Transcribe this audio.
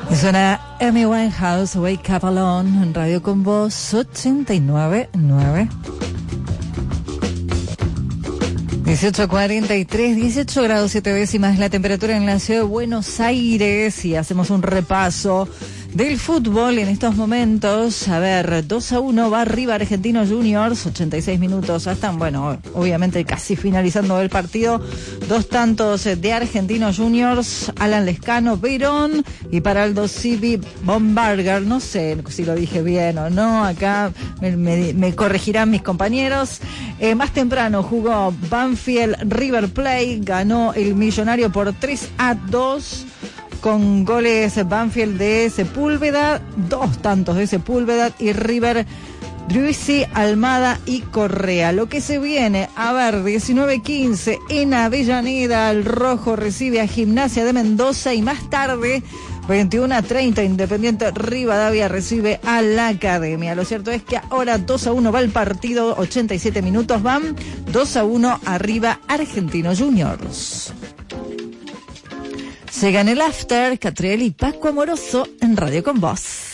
Y suena Amy Winehouse, Wake Up Alone, en Radio Con Voz 89.9. 18:43, 18 grados 7 décimas la temperatura en la ciudad de Buenos Aires, y hacemos un repaso del fútbol en estos momentos. A ver, 2-1 va arriba Argentinos Juniors, 86 minutos, ya están, bueno, obviamente casi finalizando el partido. 2 tantos de Argentinos Juniors, Alan Lescano, Verón y para Aldo Civi, Bombarger, no sé si lo dije bien o no, acá me corregirán mis compañeros. Más temprano jugó Banfield River Plate, ganó el Millonario por 3-2. Con goles Banfield de Sepúlveda, 2 tantos de Sepúlveda y River, Druisi, Almada y Correa. Lo que se viene, a ver, 19:15 en Avellaneda, el Rojo recibe a Gimnasia de Mendoza, y más tarde, 21:30, Independiente Rivadavia recibe a la Academia. Lo cierto es que ahora 2-1 va el partido, 87 minutos van, 2-1 arriba Argentinos Juniors. Llega en el after, Catriel y Paco Amoroso en Radio Con Voz.